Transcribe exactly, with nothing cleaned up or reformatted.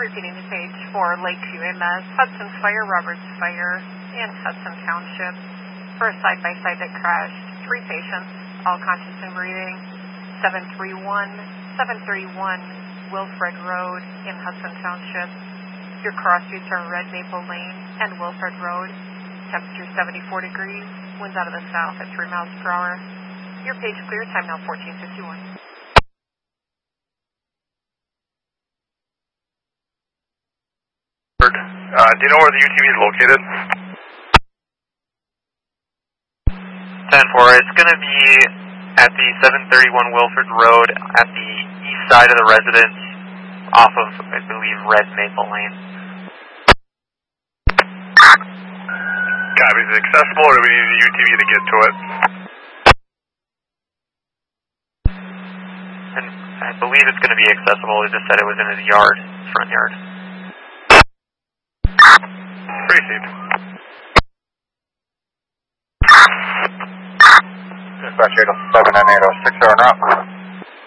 repeating the page for Lakeview M S, Hudson's Fire, Roberts Fire, in Hudson Township for a side-by-side that crashed. Three patients, all conscious and breathing. seven three one, seven three one Wilfred Road in Hudson Township. Your cross streets are Red Maple Lane and Wilfred Road. Temperature seventy-four degrees. Winds out of the south at three miles per hour. Your page clear. Time now fourteen fifty-one. Uh, do you know where the U T V is located? ten four, it's going to be at the seven thirty-one Wilfred Road at the east side of the residence off of, I believe, Red Maple Lane. Copy. Is it accessible or do we need a U T V to get to it? And I believe it's going to be accessible. It just said it was in his yard, front yard. Proceed. Dispatch eight oh seven and eight oh six are en route.